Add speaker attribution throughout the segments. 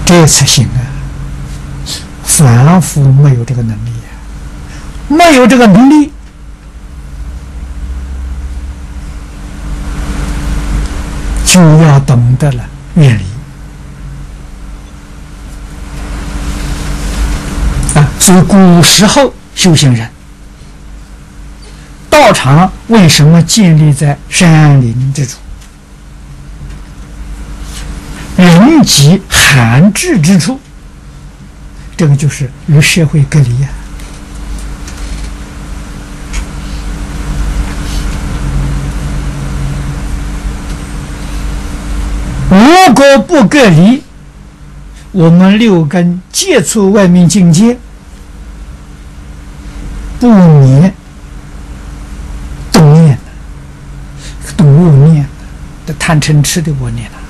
Speaker 1: 这才行啊！凡夫没有这个能力啊，没有这个能力，就要懂得了远离啊。所以古时候修行人，道场为什么建立在山林之处？人迹罕至之处，这个就是与社会隔离呀。如果不隔离，我们六根接触外面境界，不免动念的，动恶念的，贪嗔痴的恶念了。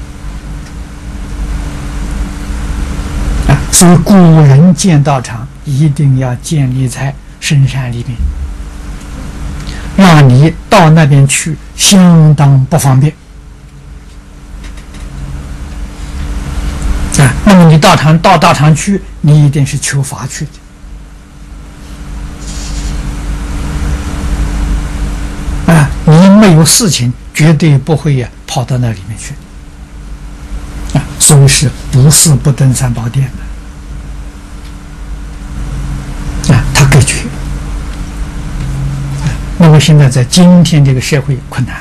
Speaker 1: 所以古人建道场一定要建立在深山里面，让你到那边去相当不方便啊。那么你到道场去，你一定是求法去的啊。你没有事情，绝对不会跑到那里面去啊。所以是不是不登三宝殿的？他隔绝。那么现在在今天这个社会困难了。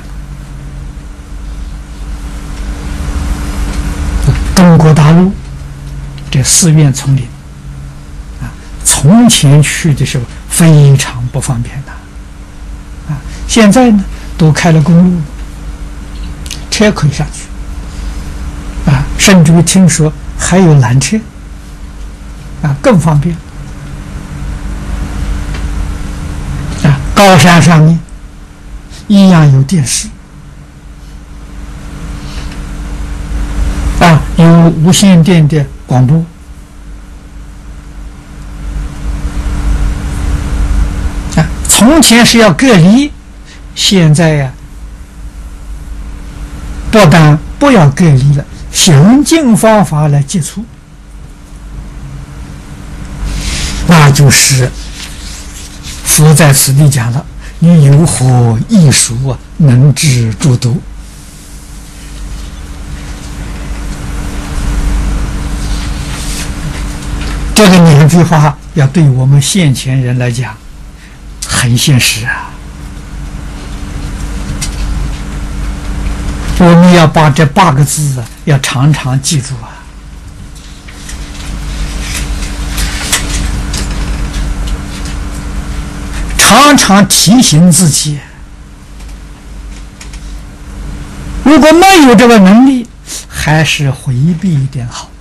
Speaker 1: 中国大陆这寺院丛林啊，从前去的时候非常不方便的啊，现在呢都开了公路，车可以上去啊，甚至于听说还有缆车啊，更方便。高山上面一样有电视啊，有无线电的广播啊。从前是要隔离，现在呀，不但不要隔离了，想尽方法来接触，那就是佛在此地讲了，你有何艺术啊，能治诸毒？这个两句话要对我们现前人来讲很现实啊。我们要把这8个字要常常记住啊。常常提醒自己，如果没有这个能力，还是回避一点好。